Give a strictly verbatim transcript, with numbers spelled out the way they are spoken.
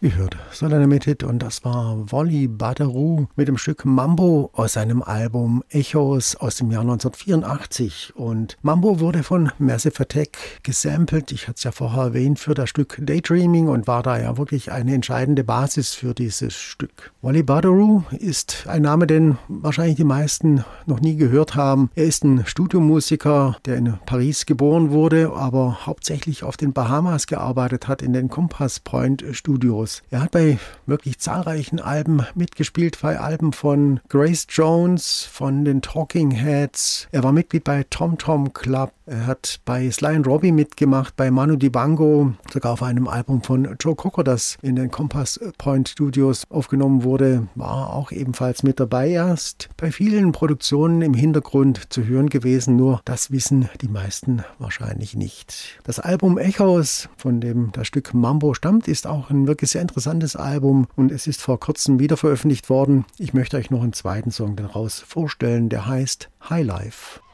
gehört. Solanamited, und das war Wally Badarou mit dem Stück Mambo aus seinem Album Echos aus dem Jahr neunzehnhundertvierundachtzig. Und Mambo wurde von Massive Attack gesampelt, ich hatte es ja vorher erwähnt, für das Stück Daydreaming und war da ja wirklich eine entscheidende Basis für dieses Stück. Wally Badarou ist ein Name, den wahrscheinlich die meisten noch nie gehört haben. Er ist ein Studiomusiker, der in Paris geboren wurde, aber hauptsächlich auf den Bahamas gearbeitet hat, in den Compass Point Studios. Er hat bei wirklich zahlreichen Alben mitgespielt, bei Alben von Grace Jones, von den Talking Heads. Er war Mitglied bei Tom Tom Club. Er hat bei Sly and Robbie mitgemacht, bei Manu Dibango, sogar auf einem Album von Joe Cocker, das in den Compass Point Studios aufgenommen wurde, war auch ebenfalls mit dabei. Er ist bei vielen Produktionen im Hintergrund zu hören gewesen, nur das wissen die meisten wahrscheinlich nicht. Das Album Echos, von dem das Stück Mambo stammt, ist auch ein wirklich sehr interessantes Album und es ist vor kurzem wieder veröffentlicht worden. Ich möchte euch noch einen zweiten Song daraus vorstellen, der heißt High Life.